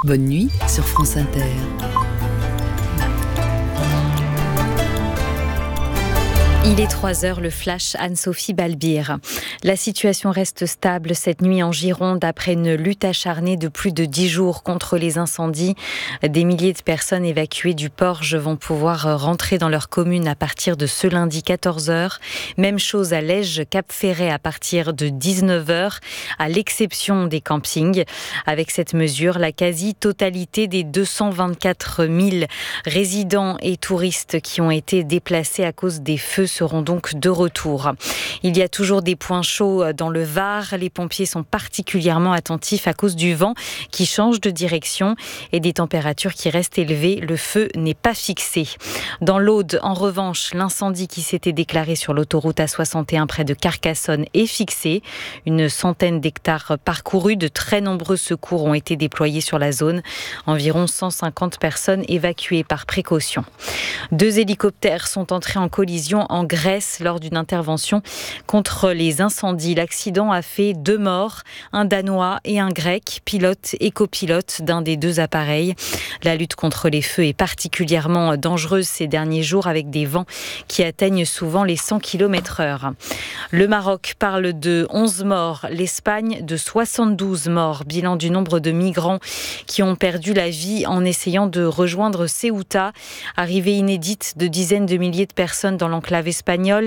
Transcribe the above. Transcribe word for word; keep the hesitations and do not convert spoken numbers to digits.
Bonne nuit sur France Inter. Il est trois heures, le flash Anne-Sophie Balbir. La situation reste stable cette nuit en Gironde après une lutte acharnée de plus de dix jours contre les incendies. Des milliers de personnes évacuées du Porge vont pouvoir rentrer dans leur commune à partir de ce lundi quatorze heures. Même chose à Lège, Cap-Ferret à partir de dix-neuf heures, à l'exception des campings. Avec cette mesure, la quasi-totalité des deux cent vingt-quatre mille résidents et touristes qui ont été déplacés à cause des feux seront donc de retour. Il y a toujours des points chauds dans le Var. Les pompiers sont particulièrement attentifs à cause du vent qui change de direction et des températures qui restent élevées. Le feu n'est pas fixé. Dans l'Aude, en revanche, l'incendie qui s'était déclaré sur l'autoroute A soixante et un près de Carcassonne est fixé. Une centaine d'hectares parcourus, de très nombreux secours ont été déployés sur la zone. Environ cent cinquante personnes évacuées par précaution. Deux hélicoptères sont entrés en collision en Grèce lors d'une intervention contre les incendies. L'accident a fait deux morts, un Danois et un Grec, pilote et copilote d'un des deux appareils. La lutte contre les feux est particulièrement dangereuse ces derniers jours avec des vents qui atteignent souvent les cent kilomètres heure. Le Maroc parle de onze morts, l'Espagne de soixante-douze morts. Bilan du nombre de migrants qui ont perdu la vie en essayant de rejoindre Ceuta. Arrivée inédite de dizaines de milliers de personnes dans l'enclave espagnole.